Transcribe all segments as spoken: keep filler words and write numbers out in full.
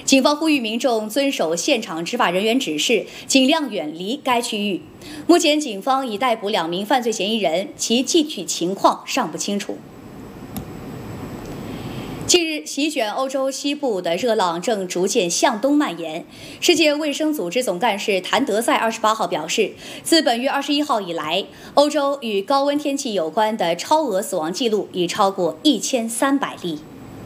警方呼吁民众遵守现场执法人员指示，尽量远离该区域。目前，警方已逮捕两名犯罪嫌疑人，其具体情况尚不清楚。近日，席卷欧洲西部的热浪正逐渐向东蔓延。世界卫生组织总干事谭德赛二十八号表示，自本月二十一号以来，欧洲与高温天气有关的超额死亡记录已超过一千三百例。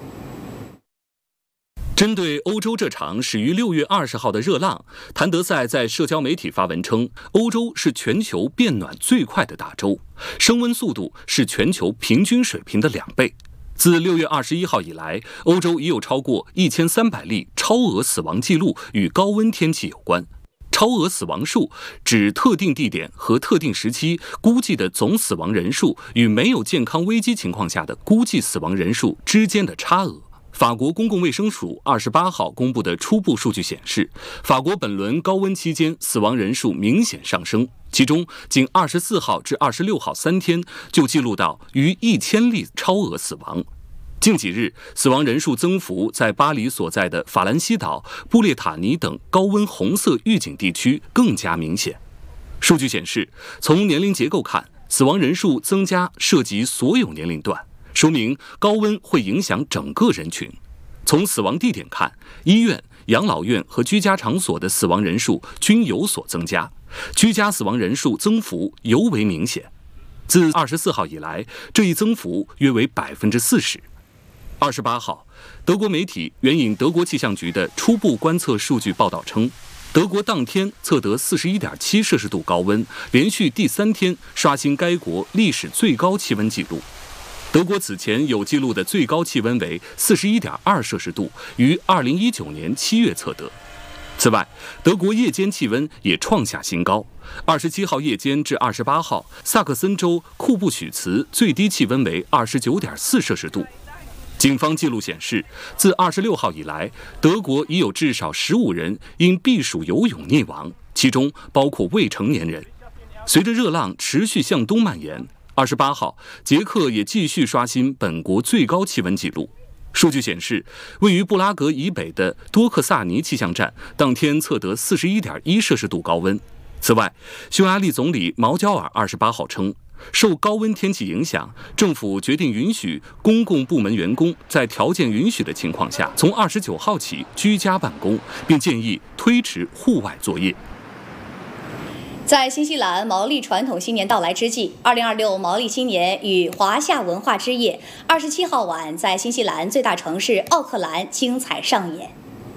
针对欧洲这场始于六月二十号的热浪，谭德赛在社交媒体发文称，欧洲是全球变暖最快的大洲，升温速度是全球平均水平的两倍。自六月二十一号以来，欧洲已有超过一千三百例超额死亡记录与高温天气有关。超额死亡数指特定地点和特定时期估计的总死亡人数与没有健康危机情况下的估计死亡人数之间的差额。法国公共卫生署二十八号公布的初步数据显示，法国本轮高温期间死亡人数明显上升，其中仅二十四号至二十六号三天就记录到逾一千例超额死亡。近几日，死亡人数增幅在巴黎所在的法兰西岛、布列塔尼等高温红色预警地区更加明显。数据显示，从年龄结构看，死亡人数增加涉及所有年龄段，说明高温会影响整个人群。从死亡地点看，医院、养老院和居家场所的死亡人数均有所增加，居家死亡人数增幅尤为明显。自二十四号以来，这一增幅约为百分之四十。二十八号，德国媒体援引德国气象局的初步观测数据报道称，德国当天测得 四十一点七摄氏度高温，连续第三天刷新该国历史最高气温纪录。德国此前有记录的最高气温为 四十一点二摄氏度，于二零一九年七月测得。此外，德国夜间气温也创下新高。二十七号夜间至二十八号，萨克森州库布许茨最低气温为 二十九点四摄氏度。警方记录显示，自二十六号以来，德国已有至少十五人因避暑游泳溺亡，其中包括未成年人。随着热浪持续向东蔓延，二十八号，捷克也继续刷新本国最高气温纪录。数据显示，位于布拉格以北的多克萨尼气象站当天测得 四十一点一摄氏度高温。此外，匈牙利总理毛焦尔二十八号称，受高温天气影响，政府决定允许公共部门员工在条件允许的情况下，从二十九号起居家办公，并建议推迟户外作业。 在新西兰毛利传统新年到来之际，二零二六毛利新年与华夏文化之夜二十七号晚在新西兰最大城市奥克兰精彩上演。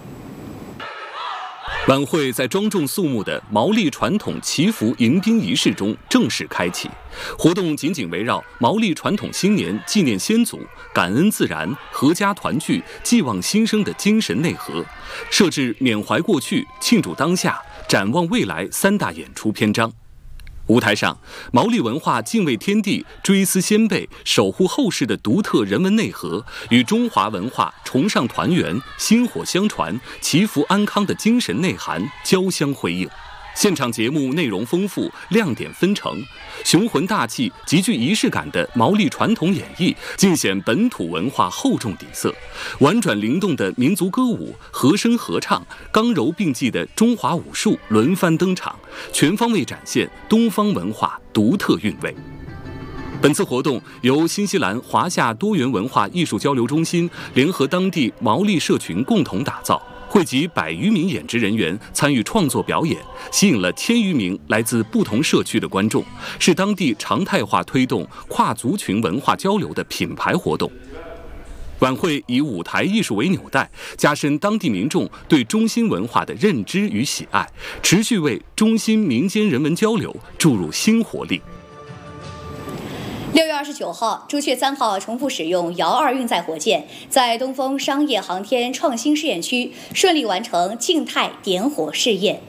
晚会在庄重肃穆的毛利传统祈福迎宾仪式中正式开启，活动紧紧围绕毛利传统新年纪念先祖、感恩自然、阖家团聚、寄望新生的精神内核，设置缅怀过去、庆祝当下、展望未来三大演出篇章。舞台上，毛利文化敬畏天地、追思先辈、守护后世的独特人文内核，与中华文化崇尚团圆、薪火相传、祈福安康的精神内涵交相辉映。现场节目内容丰富，亮点纷呈，雄浑大气、极具仪式感的毛利传统演绎尽显本土文化厚重底色。婉转灵动的民族歌舞、和声合唱、刚柔并济的中华武术轮番登场，全方位展现东方文化独特韵味。本次活动由新西兰华夏多元文化艺术交流中心联合当地毛利社群共同打造，汇集百余名演职人员参与创作表演，吸引了千余名来自不同社区的观众，是当地常态化推动跨族群文化交流的品牌活动。晚会以舞台艺术为纽带，加深当地民众对中新文化的认知与喜爱，持续为中新民间人文交流注入新活力。 六月二十九号，朱雀三号重复使用遥二运载火箭，在东风商业航天创新试验区顺利完成静态点火试验。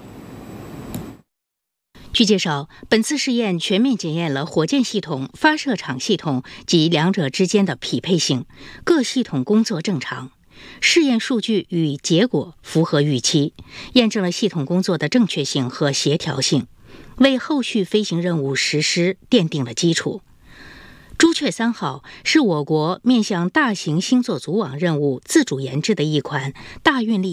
据介绍，本次试验全面检验了火箭系统、发射场系统及两者之间的匹配性，各系统工作正常。试验数据与结果符合预期，验证了系统工作的正确性和协调性，为后续飞行任务实施奠定了基础。朱雀三号是我国面向大型星座组网任务自主研制的一款大运力